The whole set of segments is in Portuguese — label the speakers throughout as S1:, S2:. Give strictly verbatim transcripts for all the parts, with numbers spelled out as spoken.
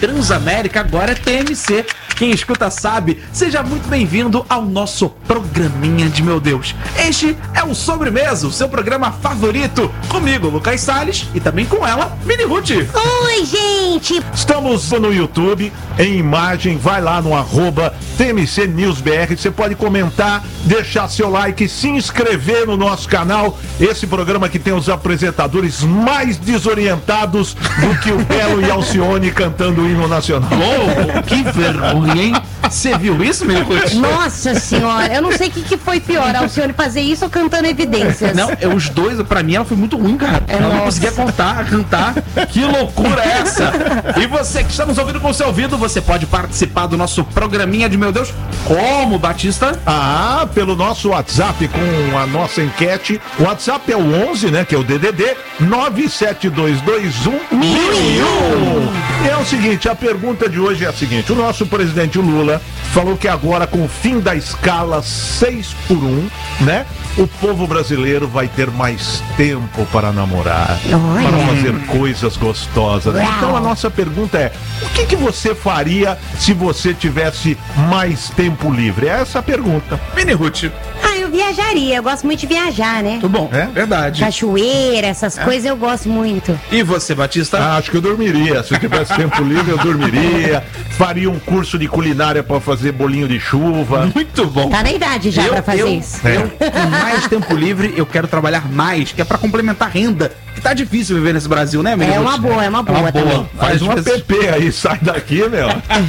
S1: Transamérica, agora é T M C. Quem escuta sabe. Seja muito bem-vindo ao nosso programinha de meu Deus. Este é o Sobremesa, o seu programa favorito. Comigo, Lucas Salles, e também com ela, Mini Ruth.
S2: Oi, gente.
S3: Estamos no YouTube, em imagem, vai lá no arroba T M C News B R, você pode comentar, deixar seu like, se inscrever no nosso canal. Esse programa que tem os apresentadores mais desorientados do que o Belo e Alcione cantando o hino nacional.
S1: Oh, que vergonha, hein? Você viu isso, meu Ruth?
S2: Nossa senhora, eu não sei o que, que foi pior, Alcione fazer isso ou cantando Evidências.
S1: Não, é os dois, pra mim ela foi muito ruim, cara.
S2: É,
S1: ela não
S2: nossa.
S1: conseguia contar, cantar. Que loucura é essa? E você que está nos ouvindo com o seu ouvido, você pode participar do nosso programinha de meu Deus. Como, Batista?
S3: Ah, pelo nosso WhatsApp com a nossa enquete. O WhatsApp é o onze, né, que é o D D D nove sete dois dois um mil e um. É o seguinte, a pergunta de hoje é a seguinte: o nosso presidente Lula falou que agora, com o fim da escala seis por um, né, o povo brasileiro vai ter mais tempo para namorar,
S2: Olha.
S3: para fazer coisas gostosas.
S2: Uau.
S3: Então a nossa pergunta é: o que, que você faria se você tivesse mais tempo livre? É essa a pergunta.
S1: Mini Ruth.
S2: Ah, eu viajaria, eu gosto muito de viajar, né?
S1: Tudo bom?
S3: É?
S1: Verdade.
S2: Cachoeira, essas coisas eu gosto muito.
S1: E você, Batista?
S3: Ah, acho que eu dormiria. Se eu tivesse tempo livre, eu dormiria. Faria um curso de culinária para fazer bolinho de chuva.
S1: Muito bom.
S2: Tá na idade já
S1: eu,
S2: pra fazer
S1: eu,
S2: isso.
S1: Eu, com mais tempo livre, eu quero trabalhar mais, que é pra complementar a renda. Que tá difícil viver nesse Brasil, né, Mini
S2: É
S1: Ruth?
S2: uma boa, é uma boa também.
S3: Faz
S1: Às
S3: um
S1: vezes-
S3: app aí, sai daqui, meu.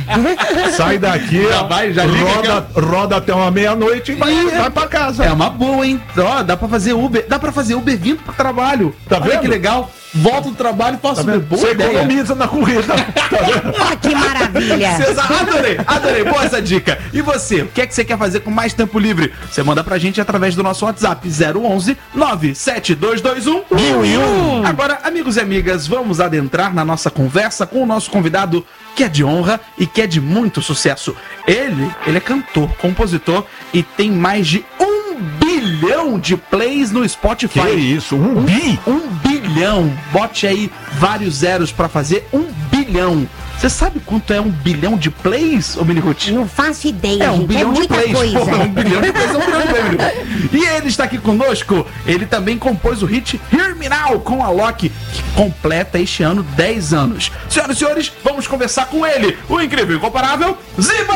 S3: Sai daqui,
S1: Já
S3: ó,
S1: vai, já liga
S3: roda, roda até uma meia-noite e vai, vai pra casa.
S1: É uma boa, hein? Ó, dá pra fazer Uber. Dá pra fazer Uber vindo pro trabalho.
S3: Tá
S1: Olha
S3: vendo?
S1: que legal. Volto do trabalho e faço Uber. Boa
S3: Você
S1: ideia.
S3: economiza na corrida. Tá vendo?
S2: Ah, que maravilha.
S1: Cês- Adorei, adorei. Boa essa dica. E você, o que é que você quer fazer com mais tempo livre? Você manda pra gente através do nosso WhatsApp zero onze nove sete dois dois um mil e um. Agora, amigos e amigas, vamos adentrar na nossa conversa com o nosso convidado, que é de honra e que é de muito sucesso. Ele, ele é cantor, compositor e tem mais de um bilhão de plays no Spotify.
S3: Que isso, um bi?
S1: Um bilhão. Bote aí vários zeros pra fazer um bilhão. Você sabe quanto é um bilhão de plays, ô Mini Ruth?
S2: Não faço ideia,
S1: É um
S2: gente.
S1: bilhão
S2: é
S1: de
S2: muita
S1: plays.
S2: coisa.
S1: Pô, um bilhão de plays é um bilhão de plays, Mini Ruth. E ele está aqui conosco. Ele também compôs o hit Hear Me Now com a Loki, que completa este ano dez anos. Senhoras e senhores, vamos conversar com ele, o incrível e incomparável Ziba!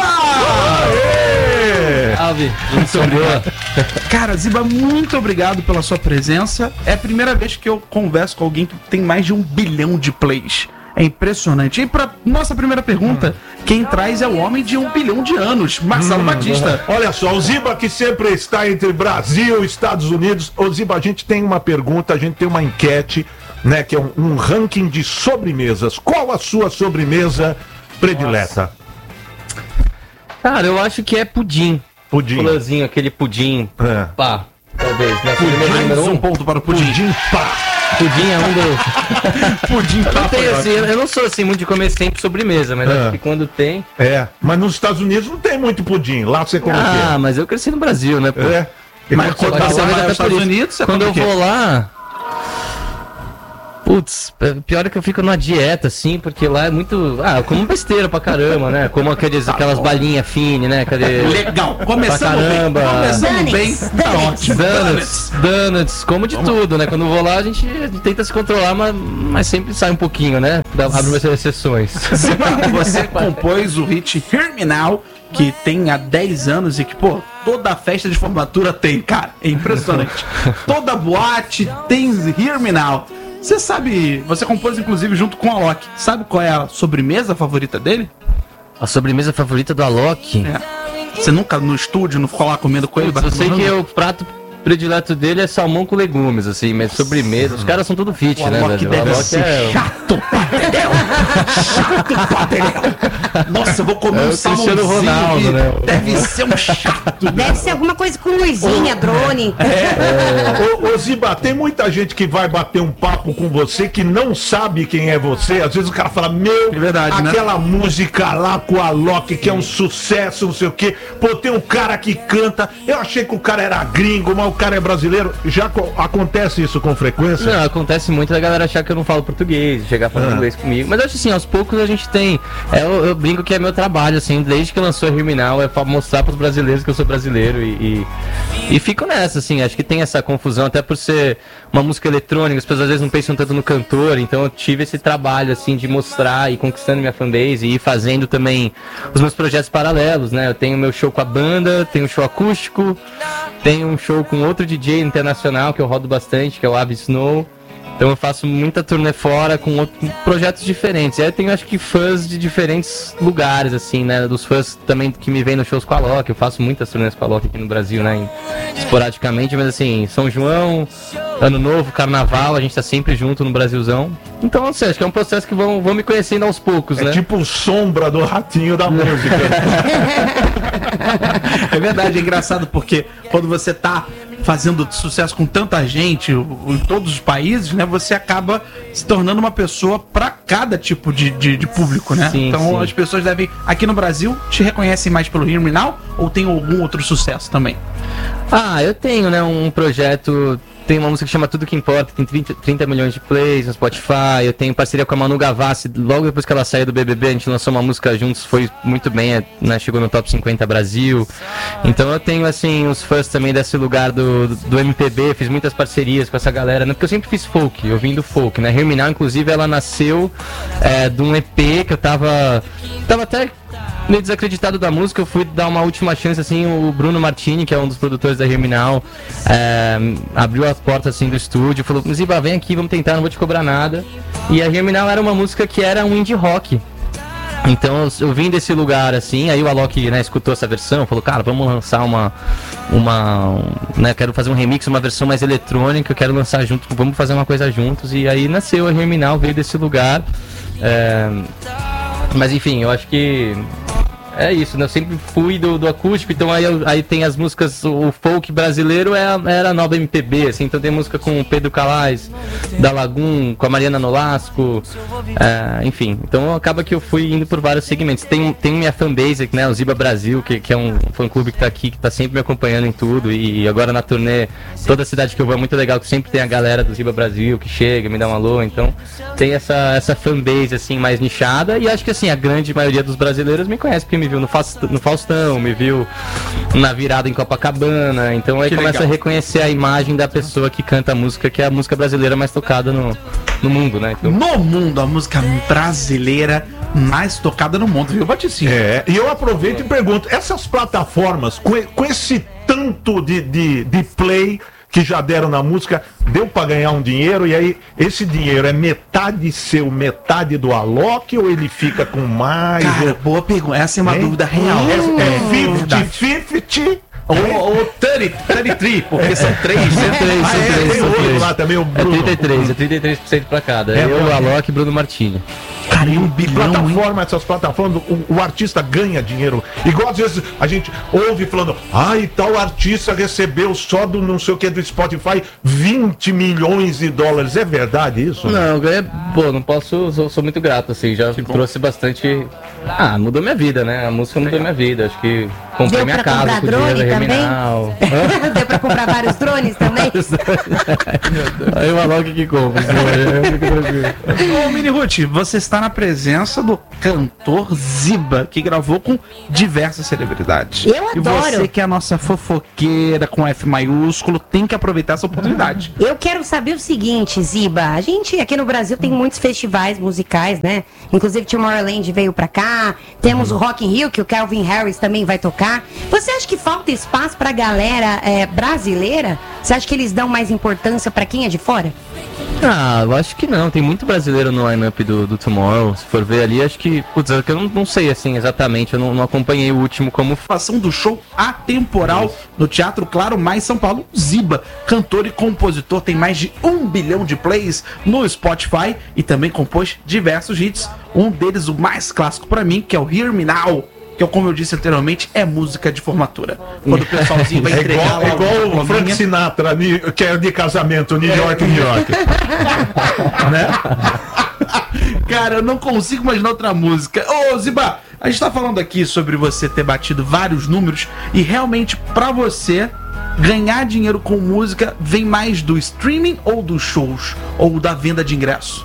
S3: Aê!
S4: Salve,
S1: Muito obrigado. Cara, Ziba, muito obrigado pela sua presença. É a primeira vez que eu converso com alguém que tem mais de um bilhão de plays. É impressionante. E pra nossa primeira pergunta, quem traz é o homem de um bilhão de anos, Marcelo Batista.
S3: Olha só, o Ziba que sempre está entre Brasil e Estados Unidos. Ô Ziba, a gente tem uma pergunta, a gente tem uma enquete, né, que é um, um ranking de sobremesas. Qual a sua sobremesa predileta?
S4: Cara, eu acho que é pudim.
S3: Pudim.
S4: Fulazinho, aquele pudim.
S3: É.
S4: Pá, talvez. Né? Sobremesa
S1: Mais
S4: número
S1: um
S4: um.
S1: ponto para o Pudim.
S3: Pudim, pá.
S4: Pudim é um dos...
S1: Pudim
S4: Eu não,
S1: tá
S4: tenho, assim, eu não sou assim muito de comer sempre sobremesa, mas
S3: É.
S4: acho que quando tem...
S3: É, mas nos Estados Unidos não tem muito pudim. Lá você come
S4: Ah,
S3: o
S4: mas eu cresci no Brasil, né? Pô?
S3: quê? É.
S1: Mas quando
S4: Mas
S1: você
S4: eu
S1: vai
S4: até
S1: aos
S4: por
S1: Estados
S4: isso.
S1: Unidos, você
S4: Quando
S1: come
S4: eu
S1: o quê?
S4: vou lá... Putz, pior é que eu fico numa dieta, assim, porque lá é muito... Ah, eu como besteira pra caramba, né? Como aqueles, aquelas balinhas fine, né? Cadê...
S1: Legal, começando bem.
S4: caramba.
S1: Começando bem.
S2: Donuts,
S1: Tá
S2: donuts.
S1: ótimo.
S4: Donuts, donuts, como de tudo, né? Quando eu vou lá, a gente tenta se controlar, mas, mas sempre sai um pouquinho, né? Dá, abre umas exceções.
S1: Ziba, você compôs o hit Hear Me Now, que tem há dez anos e que, pô, toda festa de formatura tem, cara. É impressionante. Toda boate tem Hear Me Now. Você sabe, você compôs inclusive junto com a Loki. Sabe qual é a sobremesa favorita dele?
S4: A sobremesa favorita do Alok?
S1: É. Você nunca no estúdio não ficou lá comendo com ele?
S4: Eu sei que o prato predileto dele é salmão com legumes, assim, mas sobremesa. Os caras são tudo fit,
S1: O
S4: né,
S1: Alok
S4: velho? O
S1: deve
S4: Alok
S1: ser
S4: é...
S1: chato pra entendeu? Chato pra entendeu? Nossa, eu vou comer
S4: É
S1: um
S4: o Cristiano
S1: salmãozinho
S4: Ronaldo,
S1: aqui.
S4: né?
S1: Deve ser um chato.
S2: Deve ser alguma coisa com luzinha, drone.
S3: Ô, ô Ziba, tem muita gente que vai bater um papo com você que não sabe quem é você. Às vezes o cara fala, meu,
S1: É verdade, né?
S3: aquela música lá com a Loki que é um sucesso, não sei o quê. Pô, tem um cara que canta. Eu achei que o cara era gringo, mas o cara é brasileiro. Já co- acontece isso com frequência?
S4: Não, acontece muito da galera achar que eu não falo português, chegar falando
S3: Ah.
S4: inglês comigo. Mas eu acho assim, aos poucos a gente tem. É, eu, eu brinco que é meu trabalho, assim, desde que lançou a Herminal, é pra mostrar pros brasileiros que eu sou brasileiro e, e, e fico nessa, assim, acho que tem essa confusão, até por ser uma música eletrônica, as pessoas às vezes não pensam tanto no cantor, então eu tive esse trabalho, assim, de mostrar e conquistando minha fanbase e ir fazendo também os meus projetos paralelos, né? Eu tenho meu show com a banda, tenho um show acústico, tenho um show com outro D J internacional que eu rodo bastante, que é o Avi Snow. Então eu faço muita turnê fora com outros projetos diferentes. E aí eu tenho, acho que, fãs de diferentes lugares, assim, né? Dos fãs também que me vêm nos shows com a Loki. Eu faço muitas turnês com a Loki aqui no Brasil, né? em- Esporadicamente, mas assim, São João, Ano Novo, Carnaval, a gente tá sempre junto no Brasilzão. Então, não sei, acho que é um processo que vão, vão me conhecendo aos poucos,
S3: É
S4: né?
S3: tipo sombra do ratinho da música.
S1: É verdade, é engraçado porque quando você tá fazendo sucesso com tanta gente o- em todos os países, né? Você acaba se tornando uma pessoa pra cada tipo de, de, de público, né?
S4: Sim,
S1: então
S4: sim.
S1: as pessoas devem, aqui no Brasil, te reconhecem mais pelo Hear Me Now ou tem algum outro sucesso também?
S4: Ah, eu tenho, né, um projeto. Tem uma música que chama Tudo Que Importa, tem trinta, trinta milhões de plays no Spotify. Eu tenho parceria com a Manu Gavassi. Logo depois que ela saiu do B B B, a gente lançou uma música juntos, foi muito bem, é, né, chegou no Top cinquenta Brasil. Então eu tenho, assim, os fãs também desse lugar do, do M P B, fiz muitas parcerias com essa galera, né, porque eu sempre fiz folk, eu vim do folk, né. Hear Me Now, inclusive, ela nasceu é, de um E P que eu tava... Tava até meio desacreditado da música, eu fui dar uma última chance, assim, o Bruno Martini, que é um dos produtores da Hear Me Now, é, abriu as portas, assim, do estúdio, falou, Ziba, vem aqui, vamos tentar, não vou te cobrar nada. E a Hear Me Now era uma música que era um indie rock. Então eu, eu vim desse lugar, assim, aí o Alok, né, escutou essa versão, falou, cara, vamos lançar uma, uma, um, né, quero fazer um remix, uma versão mais eletrônica, eu quero lançar junto, vamos fazer uma coisa juntos, e aí nasceu a Hear Me Now, veio desse lugar, é, mas enfim, eu acho que é isso, né? Eu sempre fui do, do acústico, então aí, eu- aí tem as músicas, o folk brasileiro é a- era a nova M P B, assim, então tem música com o Pedro Calais, da Lagoon, com a Mariana Nolasco, é, enfim, então acaba que eu fui indo por vários segmentos. Tem, tem minha fanbase aqui, né, o Ziba Brasil, que, que é um fã-clube que tá aqui, que tá sempre me acompanhando em tudo, e agora na turnê, toda cidade que eu vou é muito legal, que sempre tem a galera do Ziba Brasil que chega, me dá um alô, então tem essa, essa fanbase, assim, mais nichada, e acho que, assim, a grande maioria dos brasileiros me conhece, porque me viu no Faust- no Faustão, me viu na virada em Copacabana, então aí
S1: Que
S4: começa
S1: legal.
S4: a reconhecer a imagem da pessoa que canta a música, que é a música brasileira mais tocada no, no mundo, né? Então,
S1: No mundo, a música brasileira mais tocada no mundo, viu, Baticinho?
S3: É, e eu aproveito e pergunto, essas plataformas, com, e- com esse tanto de, de, de play que já deram na música, deu pra ganhar um dinheiro, e aí esse dinheiro é metade seu, metade do Alok, ou ele fica com mais?
S1: Cara,
S3: ou-
S1: boa pergunta. Essa é uma
S3: Hein?
S1: dúvida real.
S3: É, é
S1: verdade.
S3: cinquenta cinquenta?
S1: Ou, ou trinta, trinta e três, porque são três, né?
S4: três,
S3: Ah, é,
S4: três,
S3: tem
S4: são
S3: outro
S4: três.
S3: lá também, o
S4: é
S3: Bruno.
S4: trinta e três, é trinta e três por cento pra cada.
S3: É,
S4: eu,
S3: é.
S4: Alok e Bruno Martini.
S1: Cara, e um
S3: E
S1: bilhão, hein?
S3: plataforma, essas plataformas, o, o artista ganha dinheiro. Igual às vezes a gente ouve falando, ai, tal artista recebeu só do não sei o que do Spotify vinte milhões de dólares. É verdade isso?
S4: Não, eu ganhei. Pô, não posso. Sou, sou muito grato, assim. Já trouxe bastante. Ah, mudou minha vida, né? A música mudou minha vida. Acho que comprei
S2: Deu
S4: minha
S2: pra
S4: casa
S2: comprar
S4: com o dinheiro da
S2: drone também?
S4: Herminal.
S2: Deu pra comprar vários drones também?
S4: Aí o Alok que compra. eu fico tranquilo.
S1: Ô, Mini Ruth, você está na presença do cantor Ziba, que gravou com diversas celebridades.
S2: Eu
S1: E
S2: adoro.
S1: você que é a nossa fofoqueira com F maiúsculo, tem que aproveitar essa oportunidade.
S2: Eu quero saber o seguinte, Ziba. A gente aqui no Brasil tem muitos festivais musicais, né? Inclusive Tomorrowland veio pra cá. Temos o Rock in Rio, que o Calvin Harris também vai tocar. Você acha que falta espaço pra galera é, brasileira? Você acha que eles dão mais importância pra quem é de fora?
S4: Ah, eu acho que não. Tem muito brasileiro no line-up do, do Tomorrow. Se for ver ali, acho que. Putz, é que eu não, não sei assim exatamente. Eu não, não acompanhei o último como.
S1: Participação do show atemporal no Teatro Claro Mais São Paulo. Ziba, cantor e compositor, tem mais de um bilhão de plays no Spotify e também compôs diversos hits. Um deles, o mais clássico pra mim, que é o Hear Me Now, que, como eu disse anteriormente, é música de formatura. Quando o pessoalzinho vai
S3: É
S1: entregar
S3: igual,
S1: lá
S3: é igual
S1: uma
S3: o Frank
S1: plominha.
S3: Sinatra, ni- que é de casamento, New York, New York. Né?
S1: Cara, eu não consigo imaginar outra música. Ô, Ziba, a gente tá falando aqui sobre você ter batido vários números e realmente, pra você, ganhar dinheiro com música vem mais do streaming ou dos shows? Ou da venda de ingresso?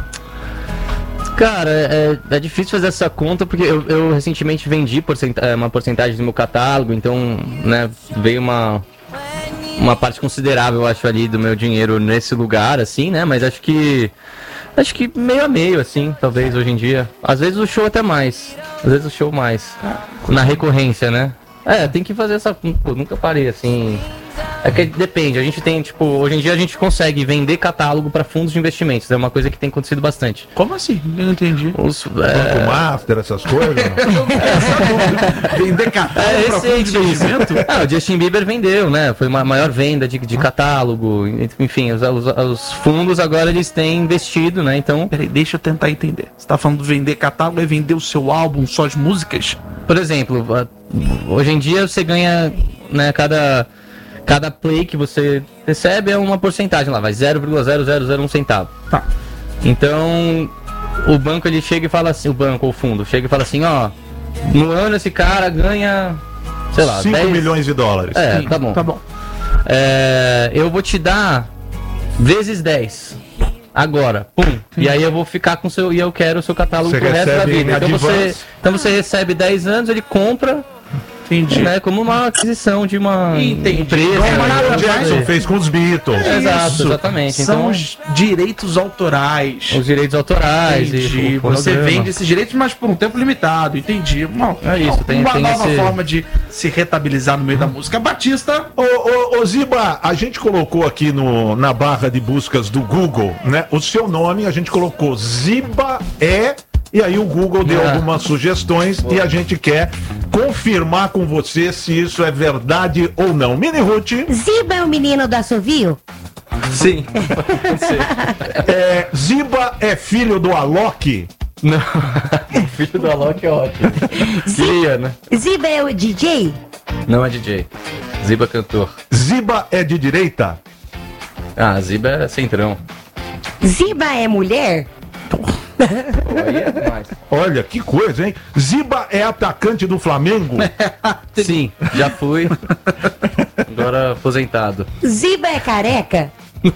S4: Cara, é, é difícil fazer essa conta porque eu, eu recentemente vendi porcenta- uma porcentagem do meu catálogo, então, né, veio uma, uma parte considerável, eu acho, ali do meu dinheiro nesse lugar, assim, né, mas acho que, acho que meio a meio, assim, talvez, hoje em dia. Às vezes o show até mais, às vezes o show mais, na recorrência, né. É, tem que fazer essa, pô, nunca parei, assim... É que depende, a gente tem, tipo, hoje em dia a gente consegue vender catálogo para fundos de investimentos, é uma coisa que tem acontecido bastante.
S1: Como assim? Eu não entendi.
S4: Os,
S3: Banco
S4: é,
S3: Master, essas coisas.
S1: Vender catálogo
S4: é
S1: pra fundo de
S4: recente isso.
S1: investimento?
S4: Ah, o Justin Bieber vendeu, né? Foi uma maior venda de, de catálogo, enfim, os, os, os fundos agora eles têm investido, né? Então,
S1: Peraí, deixa eu tentar entender. Você tá falando de vender catálogo e vender o seu álbum, só as músicas?
S4: por exemplo, a- hoje em dia você ganha, né, cada... Cada play que você recebe é uma porcentagem lá, vai zero vírgula zero zero zero um centavo.
S1: Tá.
S4: Então, o banco ele chega e fala assim, o banco ou o fundo, chega e fala assim, ó, no ano esse cara ganha, sei lá,
S3: cinco
S4: dez
S3: milhões de dólares.
S4: É,
S1: Sim,
S4: tá bom.
S1: Tá bom.
S4: É, eu vou te dar vezes dez. Agora, pum. E aí eu vou ficar com o seu. E eu quero o seu catálogo
S3: Você
S4: pro resto da
S3: recebe
S4: vida.
S3: em
S4: Então você,
S3: advance.
S4: então você recebe dez anos, ele compra,
S1: Entendi.
S4: né, como uma aquisição de uma
S1: Entendi.
S4: empresa.
S1: Igual o
S3: O
S1: Michael
S4: né,
S3: Jackson
S4: fazer.
S3: fez com os Beatles.
S4: Exato,
S1: Isso.
S4: exatamente.
S1: São
S4: Então,
S1: os direitos autorais.
S4: os direitos autorais.
S1: Entendi.
S4: E o
S1: Você
S4: fonograma.
S1: vende esses direitos, mas por um tempo limitado. Entendi. Uma,
S4: É isso, tem-
S1: uma
S4: tem
S1: nova
S4: esse-
S1: forma de se retabilizar no meio da música. Batista.
S3: Ô, ô, ô, Ziba, a gente colocou aqui no, na barra de buscas do Google, né? O seu nome, a gente colocou Ziba é. E aí o Google deu
S4: Ah.
S3: algumas sugestões e a gente quer confirmar com você se isso é verdade ou não. Mini Ruth,
S2: Ziba é o menino do assovio?
S4: Sim.
S3: é, Ziba é filho do Alok?
S4: Não. O filho do Alok é ótimo. Queria, né?
S2: Ziba é o D J?
S4: Não é D J. Ziba cantor.
S3: Ziba é de direita?
S4: Ah, Ziba é centrão.
S2: Ziba é mulher?
S4: Pô, aí é demais.
S3: Olha, que coisa, hein? Ziba é atacante do Flamengo?
S4: Sim, já fui. Agora aposentado.
S2: Ziba é careca?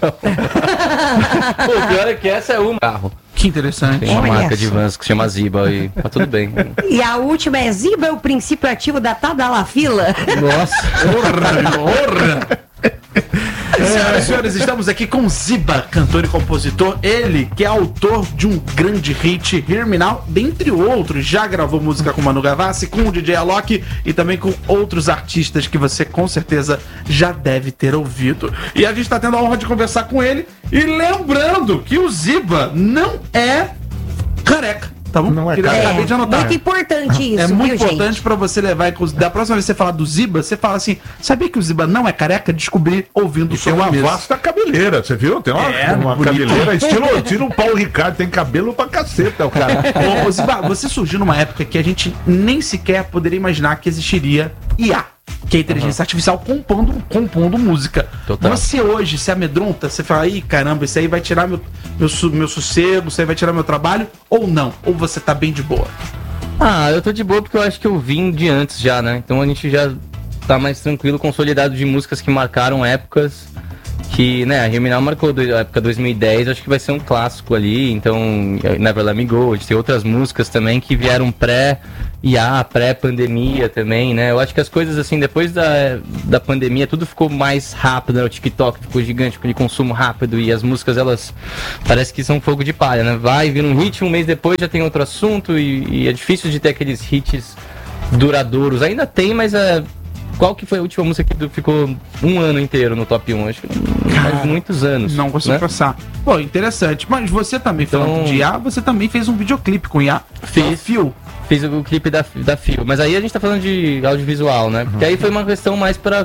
S4: Pô, o pior é que essa é uma. Carro.
S1: Que interessante.
S4: Tem uma
S2: Olha
S4: marca de
S2: só.
S4: vans que se chama Ziba e tá tudo bem.
S2: E a última é Ziba é o princípio ativo da Tadalafila?
S4: Nossa.
S1: Porra, porra. Senhoras e senhores, estamos aqui com Ziba, cantor e compositor. Ele que é autor de um grande hit, Hear Me Now, dentre outros. Já gravou música com Manu Gavassi, com o D J Alok e também com outros artistas que você com certeza já deve ter ouvido. E a gente tá tendo a honra de conversar com ele. E lembrando que o Ziba não é careca. Tá bom?
S3: Não é
S1: Queria-
S3: careca.
S1: Acabei de anotar.
S2: Muito importante isso,
S1: É muito
S2: viu,
S1: importante
S2: gente?
S1: pra você levar em consideração. Da próxima vez que você falar do Ziba, você fala assim: sabia que o Ziba não é careca? Descobri ouvindo
S3: Tem
S1: sobre
S3: uma
S1: a mesa.
S3: vasta cabeleira, você viu? Tem uma,
S1: É,
S3: uma
S1: bonito.
S3: cabeleira estilo, estilo Paulo Ricardo, tem cabelo pra caceta, o cara.
S1: Ô, ô, Ziba, você surgiu numa época que a gente nem sequer poderia imaginar que existiria I A, que é a inteligência artificial compondo, compondo música.
S4: Total.
S1: Você hoje se amedronta, você fala, ih, caramba, isso aí vai tirar meu, meu, su- meu sossego, isso aí vai tirar meu trabalho, ou não? Ou você tá bem de boa?
S4: Ah, eu tô de boa porque eu acho que eu vim de antes já, né? Então a gente já tá mais tranquilo, consolidado de músicas que marcaram épocas. Que, né, a Hear Me Now marcou do- a época dois mil e dez, acho que vai ser um clássico ali. Então, Never Let Me Go, a gente tem outras músicas também que vieram pré-I A, pré-pandemia também, né? Eu acho que as coisas, assim, depois da, da pandemia, tudo ficou mais rápido, né? O TikTok ficou gigante, ficou de consumo rápido e as músicas, elas parece que são fogo de palha, né? Vai, vira um hit, um mês depois já tem outro assunto e, e é difícil de ter aqueles hits duradouros. Ainda tem, mas é... Qual que foi a última música que ficou um ano inteiro no top um? Acho que faz muitos anos.
S1: Não consigo
S4: né?
S1: pensar. Pô, interessante. Mas você também,
S4: Então-
S1: falando de I A, você também fez um videoclipe com I A.
S4: Fiz.
S1: Fio.
S4: Fiz o clipe da, da Fio, mas aí a gente tá falando de audiovisual, né? Porque aí foi uma questão mais pra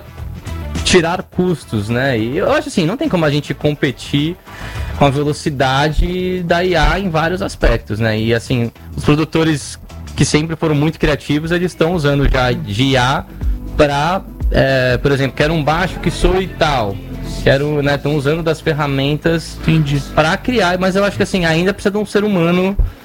S4: tirar custos, né? E eu acho assim, não tem como a gente competir com a velocidade da I A em vários aspectos, né? E assim, os produtores que sempre foram muito criativos, eles estão usando já de I A pra, é, por exemplo, quero um baixo que soe tal. Quero, né? Estão usando das ferramentas
S1: Entendi.
S4: para criar, mas eu acho que assim, ainda precisa de um ser humano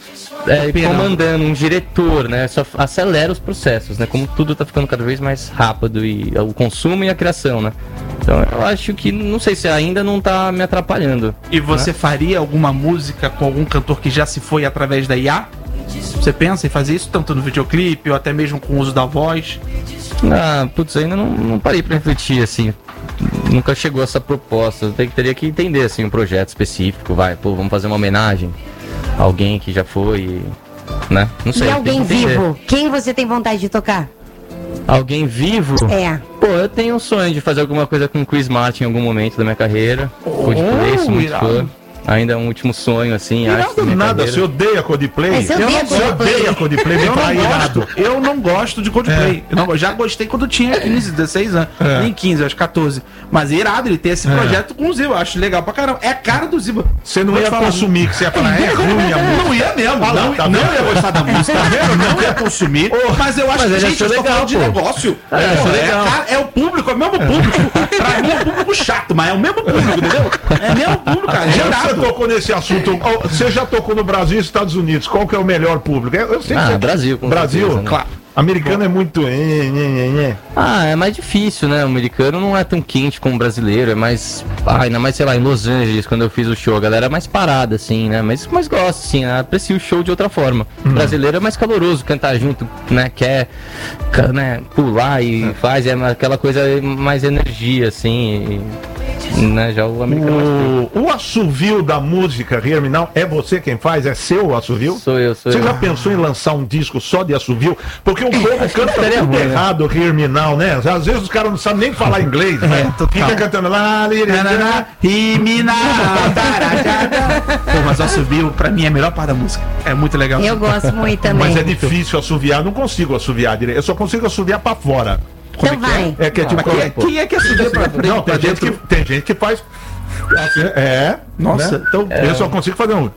S4: é,
S1: Pena.
S4: comandando, um diretor, né? Só acelera os processos, né? Como tudo tá ficando cada vez mais rápido, e o consumo e a criação, né? Então eu acho que, não sei se ainda não tá me atrapalhando.
S1: E você faria alguma música com algum cantor que já se foi através da I A? Você pensa em fazer isso tanto no videoclipe ou até mesmo com o uso da voz?
S4: Ah, putz, ainda não, não parei pra refletir, assim. Nunca chegou essa proposta. Eu te- teria que entender, assim, um projeto específico. Vai, pô, vamos fazer uma homenagem a alguém que já foi, né? Não sei.
S2: E
S4: tem
S2: alguém
S4: que entender.
S2: vivo? Quem você tem vontade de tocar?
S4: Alguém vivo?
S2: É.
S4: Pô, eu tenho um sonho de fazer alguma coisa com o Chris Martin em algum momento da minha carreira. Coldplay, sou muito
S1: irado.
S4: fã. Ainda é um último sonho, assim, acho.
S3: Irado
S4: da minha
S3: nada,
S4: carreira.
S3: você odeia Coldplay?
S2: É, você odeia
S3: Você
S2: Coldplay.
S3: odeia Coldplay, me
S1: Eu
S3: fala
S1: não
S3: irado.
S1: gosto, eu não gosto de Coldplay. Eu não, já gostei quando tinha quinze, dezesseis anos.
S3: É.
S1: Nem quinze, acho catorze. Mas é irado ele ter esse projeto com o Ziba. Eu acho legal pra caramba. É a cara do Ziba.
S3: Você não
S1: Vou
S3: ia
S1: te falar.
S3: consumir, que você ia falar, é ruim a música.
S1: Não ia mesmo.
S3: Ah lá,
S1: não
S3: tá
S1: não
S3: vendo?
S1: ia gostar da música. Não ia consumir. Mas eu acho
S4: Mas
S1: que,
S4: ele
S1: gente,
S4: achou
S1: eu tô
S4: legal,
S1: falando de
S4: pô.
S1: negócio.
S4: É,
S1: É,
S4: achou
S1: é,
S4: legal.
S1: cara- é o público, é o mesmo público. Pra mim é um público chato, mas é o mesmo público, entendeu? É o mesmo público, cara.
S3: Já você
S1: Gerado.
S3: tocou nesse assunto, ó, você já tocou no Brasil e Estados Unidos, qual que é o melhor público? Eu eu sei que
S4: Ah,
S3: você-
S4: Brasil, com
S3: Brasil,
S4: certeza, né?
S3: claro. Americano é muito... é, é, é, é.
S4: Ah, é mais difícil, né? O americano não é tão quente como o brasileiro, é mais. Ah, ainda mais, sei lá, em Los Angeles, quando eu fiz o show, a galera é mais parada, assim, né? Mas, mas gosta, assim, né? Aprecia o show de outra forma. O brasileiro é mais caloroso, cantar junto, né? Quer, ca- né? Pular e faz, é aquela coisa mais energia, assim. E, né? Já o americano é mais frio.
S3: O, o assovio da música, Hear Me Now, é você quem faz? É seu o assovio?
S4: Sou eu, sou
S3: Você
S4: eu.
S3: já pensou em lançar um disco só de assovio? Porque o povo canta
S4: seria
S3: tudo
S4: ruim, né?
S3: errado, Hear Me Now, né? Às vezes os caras não sabem nem falar inglês, né?
S1: total.
S3: Fica cantando lá, li, li, li,
S1: Taraná, Rimina, tarajada. Pô, mas o assobio, pra mim, é a melhor parte da música. É muito legal.
S2: Eu gosto muito também.
S3: Mas é difícil assoviar, não consigo assoviar direito. Eu só consigo assoviar pra fora.
S2: Então vai.
S3: É que é tipo.
S1: Quem é, quem é que assobia pra frente?
S3: Não,
S1: pra
S3: tem gente, que,
S1: dentro?
S3: tem gente que faz. É.
S1: Nossa,
S3: né?
S1: então-
S3: Eu só consigo fazer um.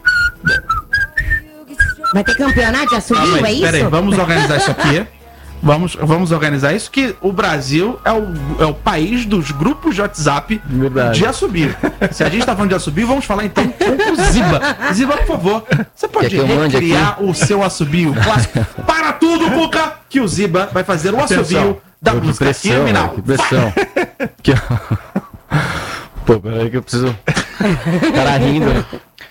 S2: Vai ter campeonato de assobio,
S1: Calma
S2: é
S1: aí,
S2: isso?
S1: peraí, vamos organizar isso aqui. Vamos, vamos organizar isso, que o Brasil é o, é o país dos grupos de WhatsApp
S4: Verdade.
S1: de assobio. Se a gente tá falando de assobio, vamos falar então com o Ziba. Ziba, por favor, você pode
S4: Quer que eu mande
S1: recriar o seu assobio clássico? Para tudo, Cuca, que o Ziba vai fazer o assobio
S3: Atenção.
S1: da
S4: Pô, que
S1: música
S4: pressão,
S1: criminal.
S4: velho, que pressão. Que... Pô, peraí que eu preciso. O cara rindo, né?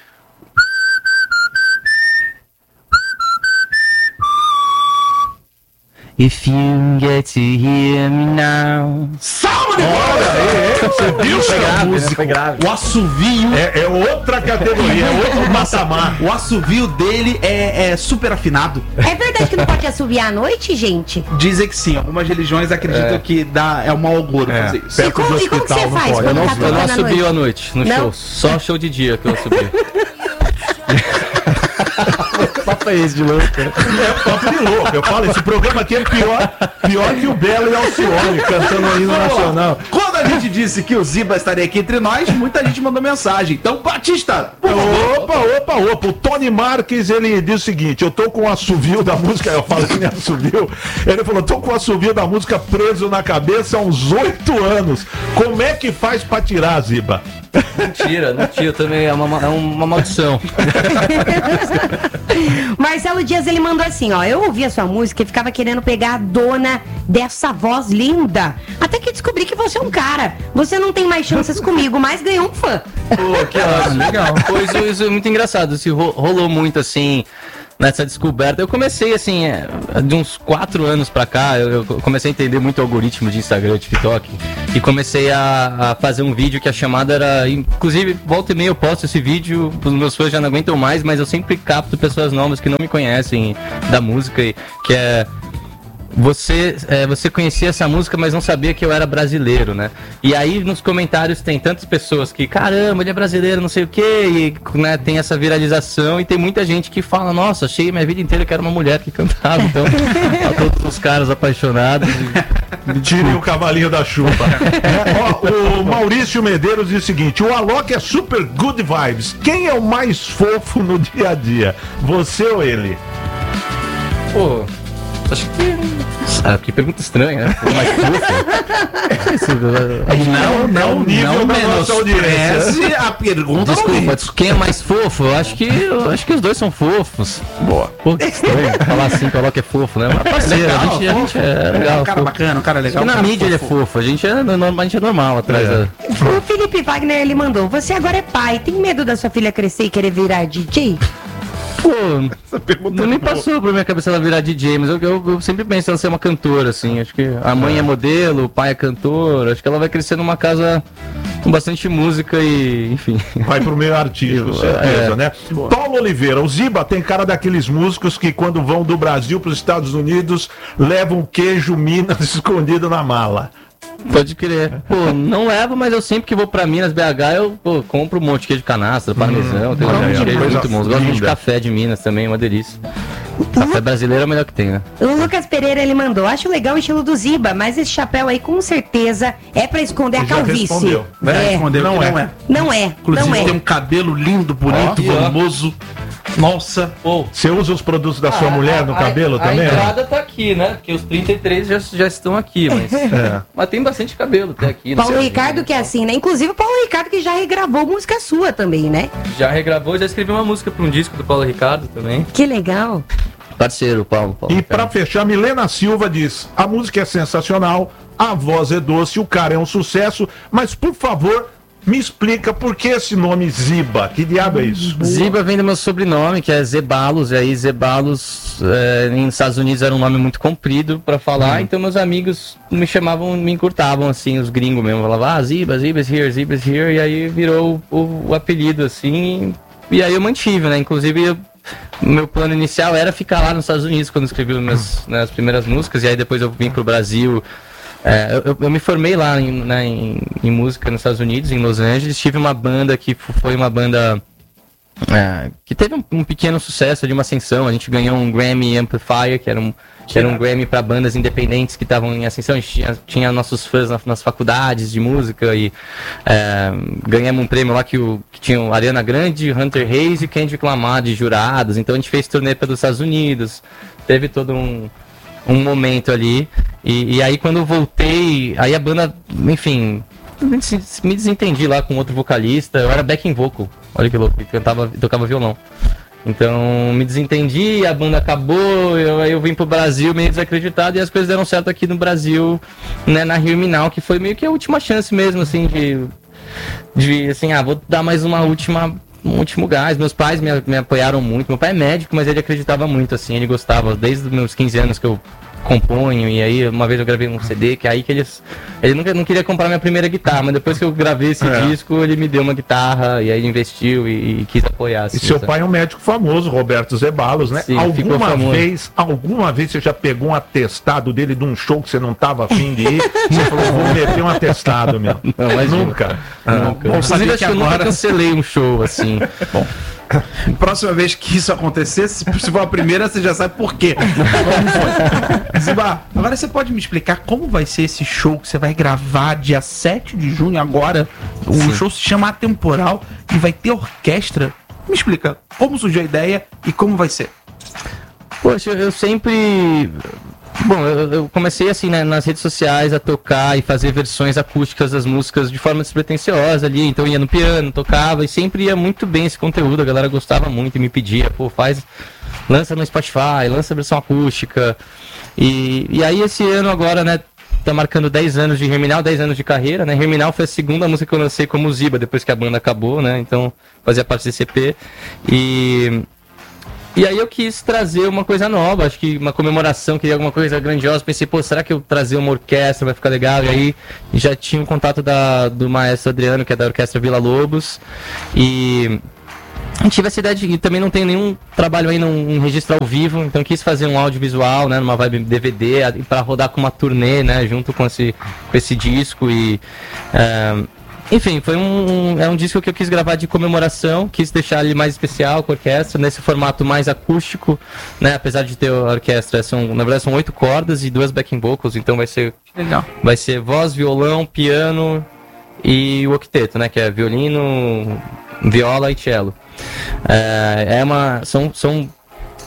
S4: If you get to hear me now.
S1: Salve de
S3: Olha aí, você viu
S4: Foi
S3: essa
S4: grave, né?
S3: música?
S4: Foi grave.
S1: O assovio.
S3: É, é outra categoria, é outro patamar.
S1: O assovio dele é, é super afinado.
S2: É verdade que não pode assoviar à noite, gente?
S1: Dizem que sim, algumas religiões acreditam
S4: É.
S1: que dá, é um mau agouro
S3: É.
S1: fazer isso.
S3: Perto
S2: E como-
S3: do
S2: e como que
S3: hospital,
S2: você
S3: não
S2: faz
S3: pode.
S2: quando
S4: Eu não,
S2: tá
S4: eu não
S2: tocando à
S4: assobio
S2: noite?
S4: à noite no
S2: Não?
S4: show. Só show de dia que eu assobio. Papo é esse de louco, né?
S3: É papo de louco. Eu falo, esse programa aqui é pior, pior que o Belo e Alcione cantando aí no
S1: Vamos lá.
S3: Nacional.
S1: Quando a gente disse que o Ziba estaria aqui entre nós, muita gente mandou mensagem. Então, Batista, por favor.
S3: Opa, opa, opa. O Tony Marques, ele diz o seguinte: eu tô com o assovio da música. Eu falo que nem assovio. Ele falou: tô com o assovio da música preso na cabeça há uns oito anos. Como é que faz pra tirar, Ziba?
S4: Mentira, não tira também, é uma, é uma maldição.
S2: Marcelo Dias, ele mandou assim, ó. Eu ouvi a sua música e ficava querendo pegar a dona dessa voz linda. Até que descobri que você é um cara. Você não tem mais chances comigo, mas ganhou um fã.
S4: Pô, que ótimo, legal. Pô, isso, isso é muito engraçado. Isso ro- rolou muito assim. Nessa descoberta, eu comecei assim, é, de uns quatro anos pra cá, eu, eu comecei a entender muito o algoritmo de Instagram, TikTok, e comecei a, a fazer um vídeo que a chamada era, inclusive, volta e meia eu posto esse vídeo, os meus fãs já não aguentam mais, mas eu sempre capto pessoas novas que não me conhecem da música, e, que é... Você, é, você conhecia essa música, mas não sabia que eu era brasileiro, né? E aí nos comentários tem tantas pessoas que, caramba, ele é brasileiro, não sei o quê, e né, tem essa viralização, e tem muita gente que fala, nossa, achei minha vida inteira que era uma mulher que cantava, então, a todos os caras apaixonados.
S3: Tirem o cavalinho da chuva. É, ó, o Maurício Medeiros diz o seguinte: o Alok é super good vibes. Quem é o mais fofo no dia a dia? Você ou ele?
S4: Pô, Acho que... Ah, que pergunta estranha, né? Mais fofo.
S1: Não, não,
S3: nível
S1: não
S3: da nossa
S1: menospreze a pergunta.
S4: Desculpa, quem é mais fofo? Eu acho que, eu acho que os dois são fofos.
S1: Boa.
S4: Pô, que estranho. Falar assim, falar que é fofo, né? Mas parceiro,
S1: Legal,
S4: a gente, a gente é legal.
S1: Um cara
S4: fofo.
S1: bacana, um cara
S4: Acho
S1: legal.
S4: que na
S1: um cara
S4: mídia ele é fofo, a gente é, normal, a gente é normal atrás da...
S2: O Felipe Wagner, ele mandou, você agora é pai, tem medo da sua filha crescer e querer virar D J?
S4: Pô,
S3: pergunta
S4: não me
S3: é boa.
S4: passou pra minha cabeça ela virar D J, mas eu, eu, eu sempre penso ela ser uma cantora, assim. Acho que a mãe é modelo, o pai é cantor. Acho que ela vai crescer numa casa com bastante música e, enfim.
S3: Vai pro meio artístico,
S4: Eu-
S3: certeza,
S4: é.
S3: né? Paulo Oliveira, o Ziba tem cara daqueles músicos que quando vão do Brasil para os Estados Unidos levam queijo Minas escondido na mala.
S4: Pode crer. Pô, não levo, mas eu sempre que vou pra Minas, B H, eu pô, compro um monte de queijo de canastra, parmesão. Tem um
S3: olha
S4: monte
S3: aí,
S4: de queijo
S3: coisa
S4: muito bom. Eu gosto muito de
S3: linda.
S4: café de Minas também, uma delícia. Café brasileiro é o melhor que tem, né?
S2: O Lucas Pereira, ele mandou, acho legal o estilo do Ziba, mas esse chapéu aí com certeza é pra esconder a
S3: Ele já
S2: calvície.
S3: respondeu.
S1: Vai
S2: É,
S1: responder
S3: não
S1: que
S3: é.
S1: não é.
S2: não é,
S1: Inclusive
S2: não é.
S1: tem um cabelo lindo, bonito,
S4: Ó,
S1: volumoso. Nossa.
S4: Pô,
S3: Você usa os produtos da sua mulher no cabelo também?
S4: A
S3: né?
S4: entrada tá aqui, né? Porque os trinta e três já, já estão aqui, mas...
S3: É.
S4: Mas tem bastante cabelo até aqui. não
S2: Paulo
S4: sei.
S2: Ricardo que é assim, né? Inclusive o Paulo Ricardo que já regravou música sua também, né?
S4: Já regravou, já escrevi uma música pra um disco do Paulo Ricardo também.
S2: Que legal.
S4: Parceiro, Paulo. Paulo
S3: E
S4: Ricardo.
S3: pra fechar, Milena Silva diz: a música é sensacional, a voz é doce, o cara é um sucesso, mas por favor, me explica por que esse nome Ziba? Que diabo é isso?
S4: Ziba vem do meu sobrenome, que é Zebalos, e aí Zebalos é, nos Estados Unidos era um nome muito comprido pra falar, então meus amigos me chamavam, me encurtavam assim, os gringos mesmo, falavam, ah, Ziba, Ziba's here, Ziba's here, e aí virou o, o apelido assim, e aí eu mantive, né, inclusive eu, meu plano inicial era ficar lá nos Estados Unidos quando eu escrevi minhas, né, as primeiras músicas, e aí depois eu vim pro Brasil. É, eu, eu me formei lá em, né, em, em música nos Estados Unidos, em Los Angeles. Tive uma banda que f- foi uma banda é, que teve um, um pequeno sucesso, de uma ascensão. A gente ganhou um Grammy Amplifier, que era um, que era um Grammy para bandas independentes que estavam em ascensão. A gente tinha, tinha nossos fãs na, nas faculdades de música e é, ganhamos um prêmio lá que, o, que tinha o Ariana Grande, Hunter Hayes e Kendrick Lamar de jurados. Então a gente fez turnê pelos Estados Unidos. Teve todo um... um momento ali, e, e aí quando eu voltei, aí a banda, enfim, me des- me desentendi lá com outro vocalista, eu era backing vocal, olha que louco, eu cantava, tocava violão. Então me desentendi, a banda acabou, eu, aí eu vim pro Brasil meio desacreditado e as coisas deram certo aqui no Brasil, né, na Hear Me Now, que foi meio que a última chance mesmo, assim, de, de assim, ah, vou dar mais uma última... um último gás. Meus pais me, me apoiaram muito. Meu pai é médico, mas ele acreditava muito, assim, ele gostava. Desde os meus quinze anos que eu componho, e aí uma vez eu gravei um C D, que é aí que eles... Ele nunca não queria comprar minha primeira guitarra, mas depois que eu gravei esse
S3: É.
S4: disco, ele me deu uma guitarra, e aí ele investiu e, e quis apoiar, assim,
S3: E seu
S4: sabe?
S3: pai é um médico famoso, Roberto Zebalos, né?
S4: Sim, ficou
S3: alguma
S4: famoso.
S3: vez, alguma vez você já pegou um atestado dele de um show que você não tava afim de ir? Você falou, vou meter um atestado, meu.
S4: Não, imagina.
S3: Nunca.
S4: Nunca.
S1: Bom,
S4: Inclusive,
S1: saber
S4: acho
S1: que
S4: que eu nunca
S1: agora-
S4: cancelei um show, assim. Bom,
S1: Próxima vez que isso acontecer, se se for a primeira, você já sabe por quê. Como foi? Ziba, agora você pode me explicar como vai ser esse show que você vai gravar dia sete de junho agora? O
S4: Sim.
S1: show se chama Atemporal e vai ter orquestra. Me explica como surgiu a ideia e como vai ser.
S4: poxa, eu sempre... Bom, eu, eu comecei assim, né, nas redes sociais a tocar e fazer versões acústicas das músicas de forma despretensiosa ali, então ia no piano, tocava e sempre ia muito bem esse conteúdo, a galera gostava muito e me pedia, pô, faz, lança no Spotify, lança a versão acústica, e, e aí esse ano agora, né, tá marcando dez anos de Hear Me Now, dez anos de carreira, né, Hear Me Now foi a segunda música que eu lancei como Ziba, depois que a banda acabou, né, então fazia parte desse C P, e... E aí eu quis trazer uma coisa nova, acho que uma comemoração, queria alguma coisa grandiosa. Pensei, pô, será que eu trazer uma orquestra vai ficar legal? E aí já tinha um contato da, do maestro Adriano, que é da Orquestra Vila Lobos. E eu tive essa ideia de que também não tem nenhum trabalho aí num registro ao vivo, então eu quis fazer um audiovisual, né, numa vibe D V D, para rodar com uma turnê, né, junto com esse, com esse disco e... é, enfim, foi um, é um disco que eu quis gravar de comemoração, quis deixar ele mais especial com a orquestra, nesse formato mais acústico, né? Apesar de ter a orquestra, são, na verdade são oito cordas e duas backing vocals, então vai ser,
S1: Legal.
S4: vai ser voz, violão, piano e o octeto, né? Que é violino, viola e cello. É, é uma, são, são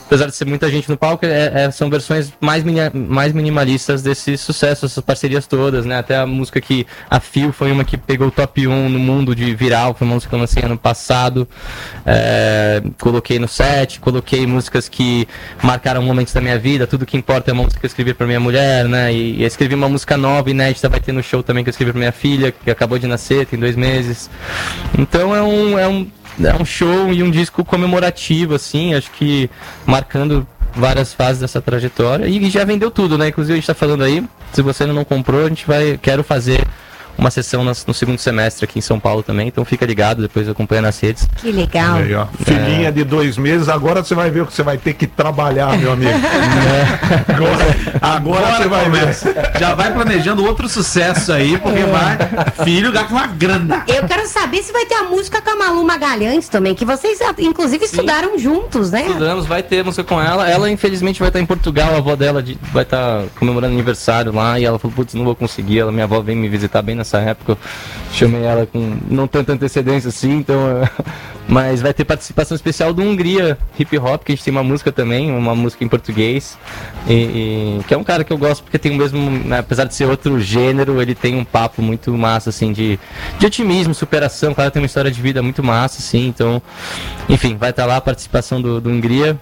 S4: apesar de ser muita gente no palco, é, é, são versões mais, mini, mais minimalistas desse sucesso, essas parcerias todas, né? Até a música que a Fio foi uma que pegou o top um no mundo de viral, foi uma música que eu lancei ano passado. É, coloquei no set, coloquei músicas que marcaram momentos da minha vida, tudo que importa é uma música que eu escrevi pra minha mulher, né? E, e escrevi uma música nova, inédita, vai ter no show também que eu escrevi pra minha filha, que acabou de nascer, tem dois meses. Então é um... É um É um show e um disco comemorativo, assim, acho que marcando várias fases dessa trajetória. E já vendeu tudo, né? Inclusive a gente tá falando aí, se você ainda não comprou, a gente vai, quero fazer uma sessão nas, no segundo semestre aqui em São Paulo também, então fica ligado, depois acompanha nas redes.
S2: Que legal.
S3: Aí, ó. Filhinha é... de dois meses, agora você vai ver o que você vai ter que trabalhar, meu amigo. É. Agora, agora, agora você vai
S1: começa. ver. Já vai planejando outro sucesso aí, porque vai, filho, gasta uma grana.
S2: Eu quero saber se vai ter a música com a Malu Magalhães também, que vocês inclusive estudaram Sim. juntos, né?
S4: Estudamos, vai ter música com ela. Ela infelizmente vai estar em Portugal, a avó dela de, vai estar comemorando aniversário lá, e ela falou, putz, não vou conseguir, ela, minha avó vem me visitar bem nessa época, eu chamei ela com não tanta antecedência assim, então mas vai ter participação especial do Hungria Hip Hop, que a gente tem uma música também, uma música em português, e, e, que é um cara que eu gosto porque tem o mesmo, né, apesar de ser outro gênero, ele tem um papo muito massa, assim, de, de otimismo, superação, claro, tem uma história de vida muito massa, assim, então, enfim, vai estar lá a participação do, do Hungria.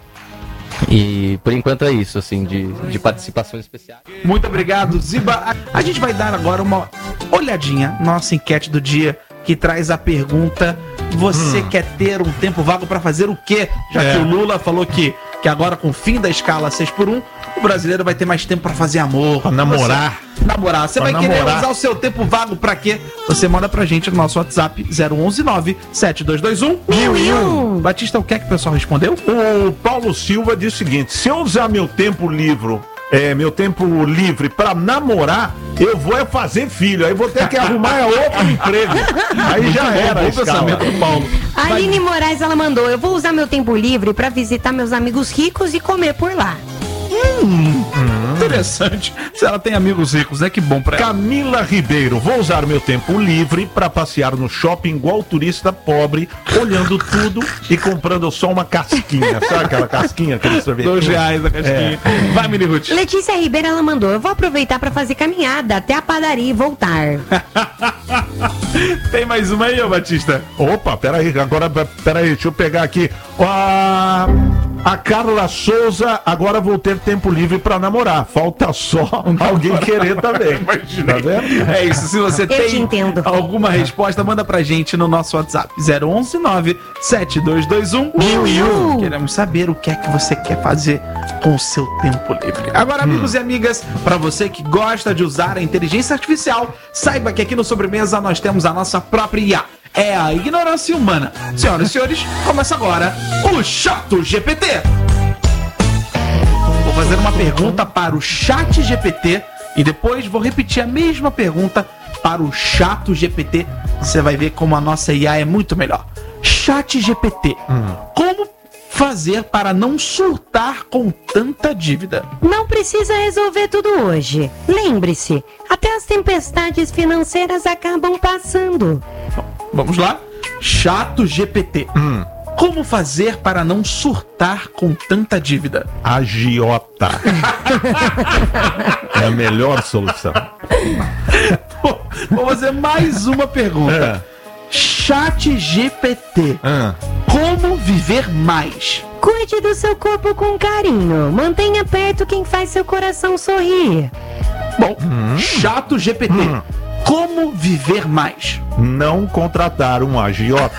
S4: E por enquanto é isso, assim, de, de participações especiais.
S1: Muito obrigado, Ziba. A gente vai dar agora uma olhadinha na nossa enquete do dia, que traz a pergunta: você hum. quer ter um tempo vago para fazer o quê? Já é. que o Lula falou que, que agora com o fim da escala seis por um, o brasileiro vai ter mais tempo para fazer amor,
S3: pra namorar.
S1: Você, namorar. Você
S3: pra
S1: vai
S3: namorar.
S1: querer usar o seu tempo vago pra quê? Você manda pra gente no nosso WhatsApp zero um um nove sete dois dois um mil e um. Batista, o que é que o pessoal respondeu?
S3: O Paulo Silva diz o seguinte: se eu usar meu tempo livre, é, meu tempo livre pra namorar, eu vou é fazer filho, aí vou ter que arrumar outro emprego. Aí já era o pensamento do Paulo.
S2: A Aline Moraes, ela mandou: eu vou usar meu tempo livre pra visitar meus amigos ricos e comer por lá.
S1: Hum, hum. Interessante. Se ela tem amigos ricos, né? Que bom pra ela.
S3: Camila Ribeiro: vou usar meu tempo livre pra passear no shopping igual turista pobre, olhando tudo e comprando só uma casquinha. Sabe aquela casquinha, aquele sorvete?
S1: Dois reais a casquinha. É. Vai, Mini Ruth.
S2: Letícia Ribeiro, ela mandou: eu vou aproveitar pra fazer caminhada até a padaria e voltar.
S1: Tem mais uma aí, ô Batista?
S3: Opa, peraí, agora, peraí, deixa eu pegar aqui. A, a Carla Souza: agora vou ter tempo livre pra namorar. Falta só alguém querer também. Tá vendo?
S1: É isso. Se você
S2: eu
S1: tem alguma resposta, manda pra gente no nosso WhatsApp zero um um nove sete dois dois um mil e um. Queremos saber o que é que você quer fazer com o seu tempo livre. Agora, amigos hum. e amigas, pra você que gosta de usar a inteligência artificial, saiba que aqui no Sobremesa nós temos a nossa própria I A. É a ignorância humana. Senhoras e senhores, começa agora o Chato G P T. Vou fazer uma pergunta para o Chat G P T e depois vou repetir a mesma pergunta para o Chato G P T. Você vai ver como a nossa I A é muito melhor. Chat G P T, hum. como fazer para não surtar com tanta dívida?
S2: Não precisa resolver tudo hoje. Lembre-se, até as tempestades financeiras acabam passando.
S1: Vamos lá? Chato G P T. Hum. Como fazer para não surtar com tanta dívida?
S3: Agiota. É a melhor solução.
S1: Vou fazer mais uma pergunta. É. Chat G P T. É. Como viver mais?
S2: Cuide do seu corpo com carinho. Mantenha perto quem faz seu coração sorrir.
S1: Bom, hum. Chato G P T. Hum. Como viver mais?
S3: Não contratar um agiota.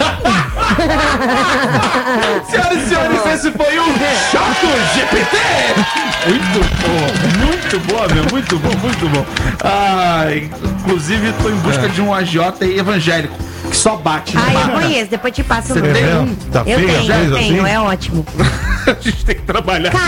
S1: Senhoras e senhores, esse foi o Chato G P T. Muito bom, muito bom, meu, muito bom, muito bom. Ah, inclusive, tô em busca é. de um agiota evangélico que só bate.
S2: Ah, eu conheço, depois te passo o
S1: nome. Você tem um?
S3: Tá
S2: eu
S3: feio,
S2: tenho, eu tenho,
S3: assim?
S2: é ótimo.
S1: A gente tem que trabalhar.